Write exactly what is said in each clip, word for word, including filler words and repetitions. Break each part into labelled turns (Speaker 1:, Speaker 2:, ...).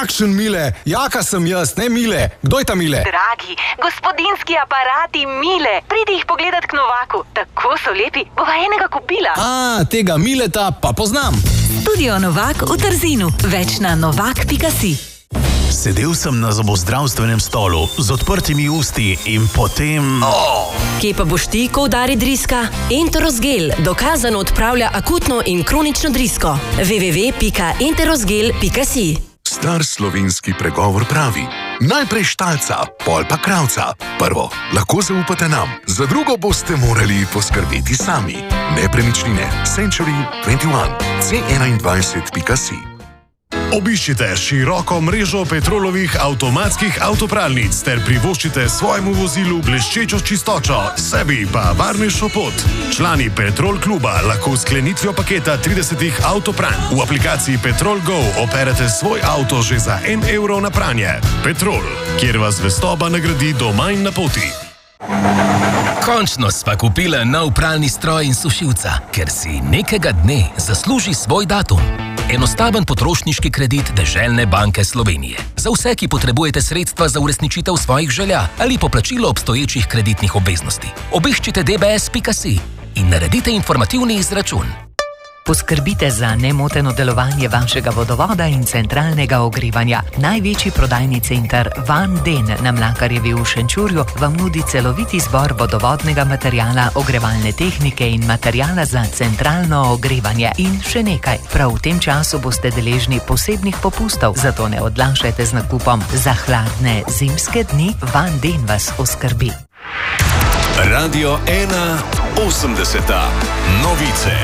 Speaker 1: Kakšen Mile? Jaka sem jaz, ne Mile. Kdo je ta Mile?
Speaker 2: Dragi, gospodinski aparati Mile. Pridi jih pogledat k Novaku. Tako so lepi, bova enega kupila.
Speaker 1: A, tega Mileta pa poznam.
Speaker 3: Studio Novak v Trzinu. Več na novak pika si.
Speaker 4: Sedel sem na zobozdravstvenem stolu z odprtimi usti in potem... Oh.
Speaker 3: Kje pa boš ti, ko udari driska? Enterosgel dokazano odpravlja akutno in kronično drisko. w w w pika enterosgel pika si.
Speaker 5: Star slovenski pregovor pravi: najprej štalca, pol pa kravca. Prvo, lahko zaupate nam, za drugo boste morali poskrbeti sami. Nepremičnine Century dvajset ena, c enaindvajset pika si.
Speaker 6: Obiščite široko mrežo Petrolovih avtomatskih avtopralnic ter privoščite svojemu vozilu bleščečo čistočo, sebi pa varnejšo pot. Člani Petrol kluba lahko s sklenitvijo paketa tridesetih avtopranj v aplikaciji Petrol Go operete svoj avto že za en evro na pranje. Petrol, kjer vas zvestoba nagradi doma in na poti.
Speaker 7: Končno sva kupila nov pralni stroj in sušilca, ker si nekega dne zasluži svoj datum. Enostaven potrošniški kredit Deželne banke Slovenije. Za vse, ki potrebujete sredstva za uresničitev svojih želja ali poplačilo obstoječih kreditnih obveznosti. Obiščite d b s pika si in naredite informativni izračun.
Speaker 3: Poskrbite za nemoteno delovanje vašega vodovoda in centralnega ogrevanja. Največji prodajni center Van Den na Mlakarjevi v Šenčurju vam nudi celovit izbor vodovodnega materijala, ogrevalne tehnike in materijala za centralno ogrevanje. In še nekaj, prav v tem času boste deležni posebnih popustov, zato ne odlašajte z nakupom. Za hladne zimske dni Van Den vas oskrbi.
Speaker 8: Radio ena osemdeseta. Novice.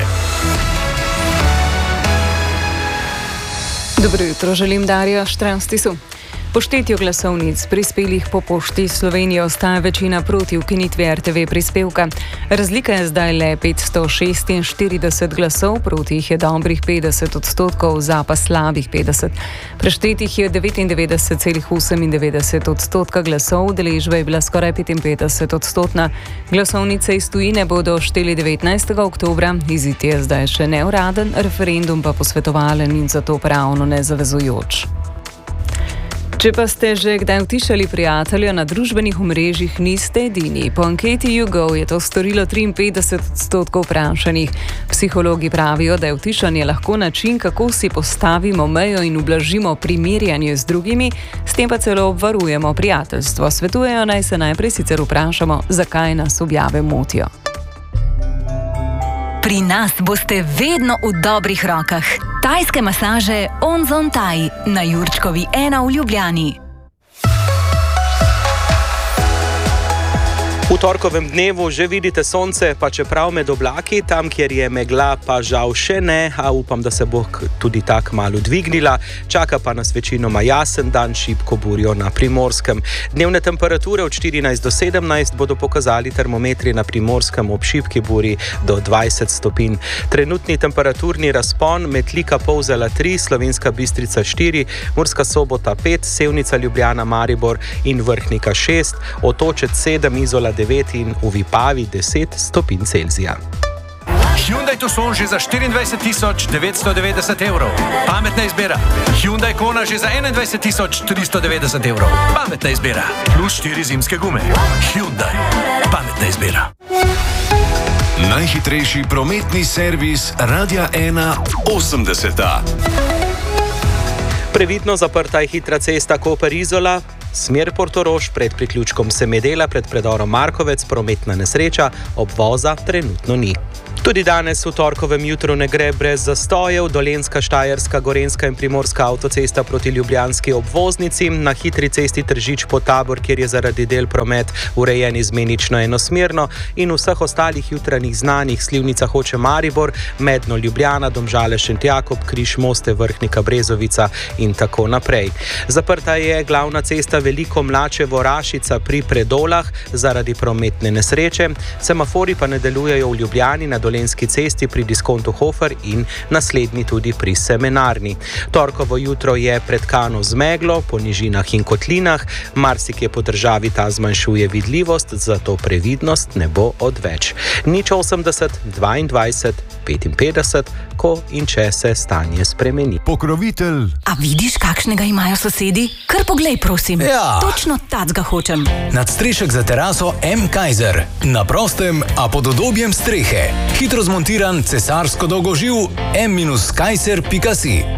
Speaker 9: Dobro jutro, želim Darja Štranstisu. Po štetju glasovnic prispelih po pošti Slovenije ostaja večina proti ukinitvi er te ve prispevka. Razlika je zdaj le petsto šestinštirideset glasov, proti jih je dobrih petdeset odstotkov, za pa slabih petdeset. Preštetih je devetindevetdeset celih osemindevetdeset odstotka glasov, udeležba je bila skoraj petinpetdeset odstotna. Glasovnice iz tujine bodo šteli devetnajstega oktobra, izid je zdaj še neuraden, referendum pa posvetovalen in zato pravno nezavezujoč. Če pa ste že kdaj utišali prijatelja na družbenih omrežjih, niste edini. Po anketi YouGov je to storilo triinpetdeset odstotkov vprašanih. Psihologi pravijo, da je utišanje lahko način, kako si postavimo mejo in ublažimo primerjanje z drugimi, s tem pa celo obvarujemo prijateljstvo. Svetujejo, naj se najprej sicer vprašamo, zakaj nas objave motijo.
Speaker 3: Pri nas boste vedno v dobrih rokah. Tajske masaže Onzon Thai na Jurčkovi ena v Ljubljani.
Speaker 10: V torkovem dnevu že vidite sonce, pa čeprav med oblaki, tam, kjer je megla, pa žal še ne, a upam, da se bo tudi tak malo dvignila. Čaka pa nas večinoma jasen dan, šibko burjo na Primorskem. Dnevne temperature od štirinajst do sedemnajst bodo pokazali termometri na Primorskem, ob šibki burji do dvajset stopinj. Trenutni temperaturni razpon: Metlika Polzela tri, Slovenska Bistrica štiri, Murska Sobota pet, Sevnica Ljubljana, Maribor in Vrhnika šest, Otočec sedem, Izola devet in v Vipavi deset stopinj Celzija.
Speaker 11: Hyundai Tucson že za štiriindvajset tisoč devetsto devetdeset evrov. Pametna izbira. Hyundai Kona že za enaindvajset tisoč tristo devetdeset evrov. Pametna izbira. Plus štiri zimske gume. Hyundai. Pametna izbira.
Speaker 8: Najhitrejši prometni servis Radia ena osemdeseta.
Speaker 10: Previdno zaprta je hitra cesta Koper-Izola, smer Portorož, pred priključkom Semedela, pred predorom Markovec, prometna nesreča, obvoza trenutno ni. Tudi danes v torkovem jutru ne gre brez zastojev. Dolenjska, Štajerska, Gorenjska in Primorska avtocesta proti ljubljanski obvoznici, na hitri cesti Tržič-Podtabor, kjer je zaradi del promet urejen izmenično enosmerno, in vseh ostalih jutranjih znanih: Slivnica Hoče Maribor, Medno Ljubljana, Domžale Šentjakob, Križ Moste, Vrhnika Brezovica in tako naprej. Zaprta je glavna cesta Veliko Mlačevo-Rašica pri Predolah zaradi prometne nesreče. Semafori pa ne delujejo v Ljubljani, na Dolenjski cesti pri diskontu Hofer in naslednji tudi pri Semenarni. Torkovo jutro je pretkano z meglo po nižinah in kotlinah, marsikje po državi ta zmanjšuje vidljivost, zato previdnost ne bo odveč. Nič osemdeset, dvaindvajset, petinpetdeset, ko in če se stanje spremeni.
Speaker 12: Pokrovitelj.
Speaker 13: A vidiš, kakšnega imajo sosedi? Kar poglej, prosim.
Speaker 12: Ja.
Speaker 13: Točno tacga hočem.
Speaker 12: Nadstrešek za teraso M. Kaiser. Na prostem, a pod udobjem strehe. Hitro zmontiran cesarsko dolgoživ M kaiser pika si.